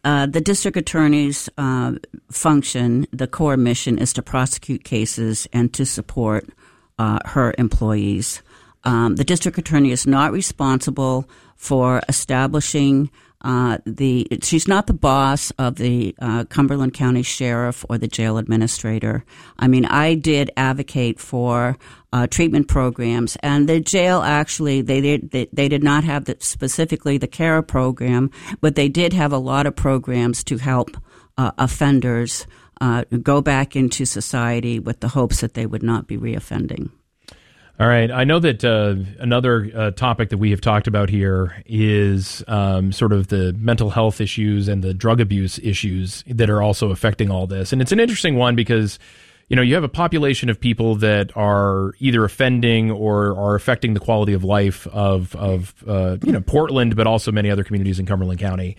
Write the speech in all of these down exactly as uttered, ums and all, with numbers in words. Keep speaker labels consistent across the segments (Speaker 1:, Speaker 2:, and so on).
Speaker 1: uh, the district attorney's uh, function, the core mission, is to prosecute cases and to support uh, her employees. Um, the district attorney is not responsible for establishing uh, the, she's not the boss of the uh, Cumberland County Sheriff or the jail administrator. I mean, I did advocate for uh, treatment programs, and the jail actually, they did, they, they did not have the, specifically the CARA program, but they did have a lot of programs to help uh, offenders uh, go back into society with the hopes that they would not be reoffending.
Speaker 2: All right. I know that uh, another uh, topic that we have talked about here is um, sort of the mental health issues and the drug abuse issues that are also affecting all this. And it's an interesting one because, you know, you have a population of people that are either offending or are affecting the quality of life of, of uh, you know, Portland, but also many other communities in Cumberland County.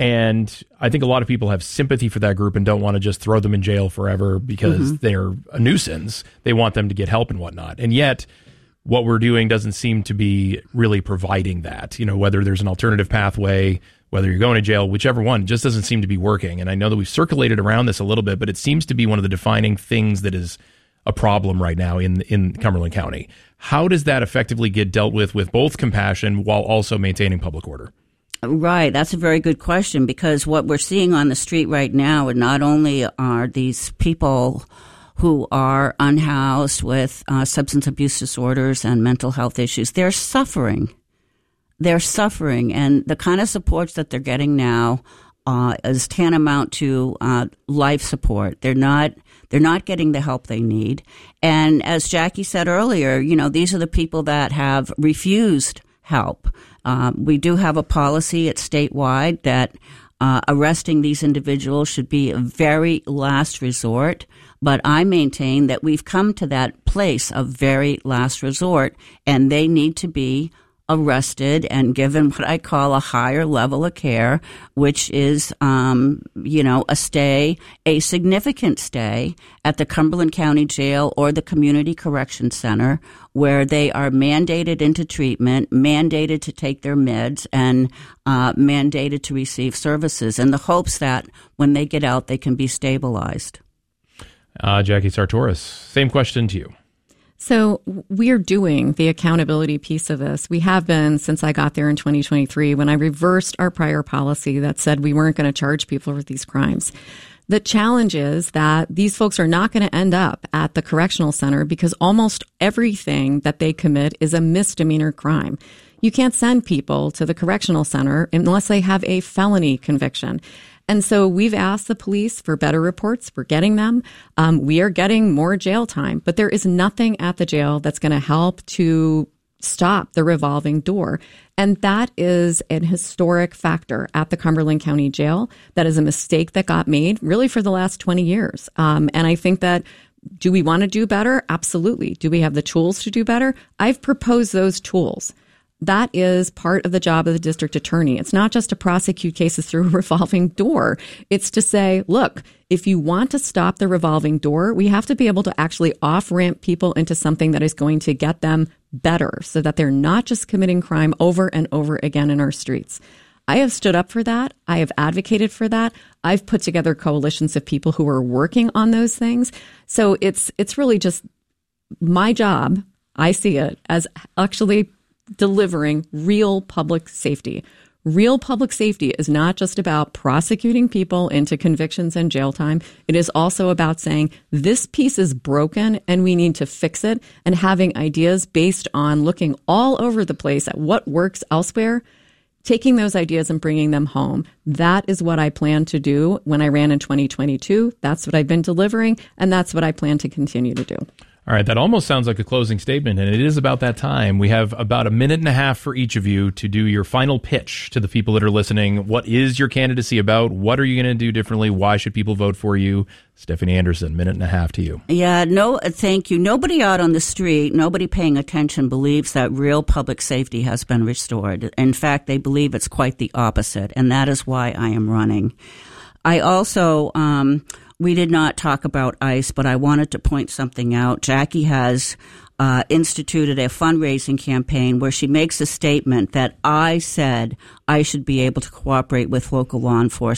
Speaker 2: And I think a lot of people have sympathy for that group and don't want to just throw them in jail forever because mm-hmm. they're a nuisance. They want them to get help and whatnot. And yet what we're doing doesn't seem to be really providing that, you know, whether there's an alternative pathway, whether you're going to jail, whichever one, just doesn't seem to be working. And I know that we've circulated around this a little bit, but it seems to be one of the defining things that is a problem right now in, in Cumberland County. How does that effectively get dealt with, with both compassion while also maintaining public order?
Speaker 1: Right. That's a very good question, because what we're seeing on the street right now are not only are these people who are unhoused with uh, substance abuse disorders and mental health issues, they're suffering. They're suffering. And the kind of supports that they're getting now uh, is tantamount to uh, life support. They're not they're not getting the help they need. And as Jackie said earlier, you know, these are the people that have refused help. Um, we do have a policy at statewide that uh, arresting these individuals should be a very last resort. But I maintain that we've come to that place of very last resort, and they need to be arrested and given what I call a higher level of care, which is, um, you know, a stay, a significant stay at the Cumberland County Jail or the Community Correction Center, where they are mandated into treatment, mandated to take their meds, and uh, mandated to receive services in the hopes that when they get out, they can be stabilized.
Speaker 2: Uh, Jackie Sartoris, same question to you.
Speaker 3: So we're doing the accountability piece of this. We have been since I got there in twenty twenty-three, when I reversed our prior policy that said we weren't going to charge people for these crimes. The challenge is that these folks are not going to end up at the correctional center because almost everything that they commit is a misdemeanor crime. You can't send people to the correctional center unless they have a felony conviction. And so we've asked the police for better reports. We're getting them. Um, we are getting more jail time, but there is nothing at the jail that's going to help to stop the revolving door. And that is an historic factor at the Cumberland County Jail. That is a mistake that got made really for the last twenty years. Um, and I think that, do we want to do better? Absolutely. Do we have the tools to do better? I've proposed those tools. That is part of the job of the district attorney. It's not just to prosecute cases through a revolving door. It's to say, look, if you want to stop the revolving door, we have to be able to actually off-ramp people into something that is going to get them better so that they're not just committing crime over and over again in our streets. I have stood up for that. I have advocated for that. I've put together coalitions of people who are working on those things. So it's it's really just my job. I see it as actually delivering real public safety. Real public safety is not just about prosecuting people into convictions and jail time. It is also about saying this piece is broken and we need to fix it, and having ideas based on looking all over the place at what works elsewhere, taking those ideas and bringing them home. That is what I plan to do when I ran in twenty twenty-two. That's what I've been delivering, and that's what I plan to continue to do.
Speaker 2: All right, that almost sounds like a closing statement, and it is about that time. We have about a minute and a half for each of you to do your final pitch to the people that are listening. What is your candidacy about? What are you going to do differently? Why should people vote for you? Stephanie Anderson, minute and a half to you.
Speaker 1: Yeah, no, thank you. Nobody out on the street, nobody paying attention believes that real public safety has been restored. In fact, they believe it's quite the opposite, and that is why I am running. I also... Um, We did not talk about ICE, but I wanted to point something out. Jackie has uh, instituted a fundraising campaign where she makes a statement that I said I should be able to cooperate with local law enforcement.